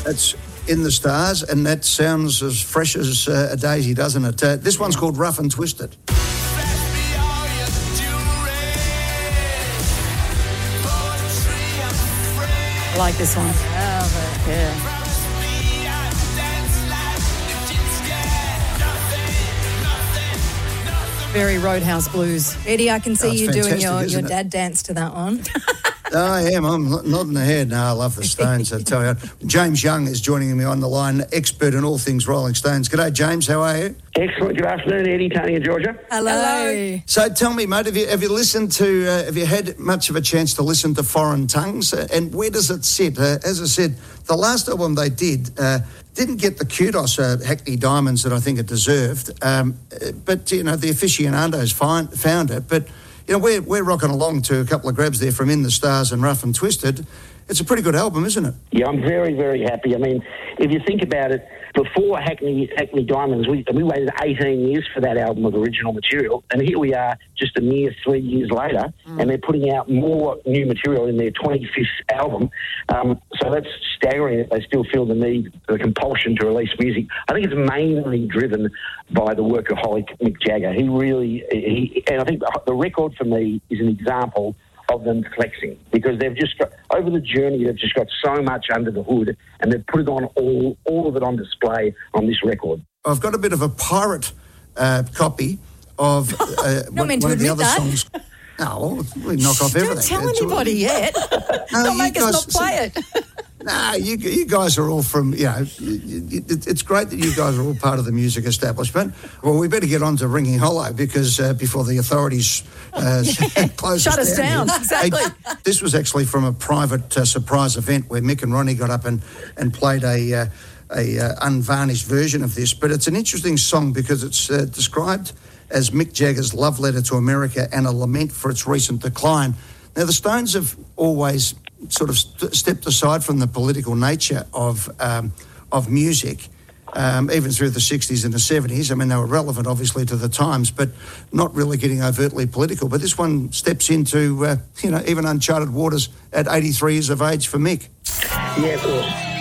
That's In the Stars, and that sounds as fresh as a daisy, doesn't it? This one's called Rough and Twisted. I like this one. Yeah. Very Roadhouse Blues. Eddie, I can see you doing your it? dad dance to that one. I am. I'm nodding the head. No, I love the Stones, I tell you. James Young is joining me on the line, expert in all things Rolling Stones. G'day, James. How are you? Excellent. Good afternoon, Eddie, Tony and Georgia. Hello. So tell me, mate, have you listened to, have you had much of a chance to listen to Foreign Tongues? And where does it sit? As I said, the last album they didn't get the kudos, Hackney Diamonds, that I think it deserved. But, you know, the aficionados found it. But, you know, we're rocking along to a couple of grabs there from In the Stars and Rough and Twisted. It's a pretty good album, isn't it? Yeah, I'm very, very happy. I mean, if you think about it, before Hackney Diamonds, we waited 18 years for that album of original material, and here we are just a mere 3 years later, and they're putting out more new material in their 25th album. So that's staggering that they still feel the compulsion to release music. I think it's mainly driven by the workaholic Mick Jagger. And I think the record for me is an example of them flexing, because they've just got, over the journey, they've just got so much under the hood, and they've put it on all of it on display on this record. I've got a bit of a pirate copy of one of the other songs. No, we knock off everything. Don't tell anybody yet. Don't make us not play it. No, you guys are all from, you know, it's great that you guys are all part of the music establishment. Well, we better get on to Ringing Hollow, because before the authorities close Shut us down. Exactly. This was actually from a private surprise event where Mick and Ronnie got up and played a unvarnished version of this. But it's an interesting song because it's described as Mick Jagger's love letter to America and a lament for its recent decline. Now, the Stones have always sort of stepped aside from the political nature of music, even through the 60s and the 70s. I mean, they were relevant, obviously, to the times, but not really getting overtly political. But this one steps into, even uncharted waters at 83 years of age for Mick. Yeah, of course.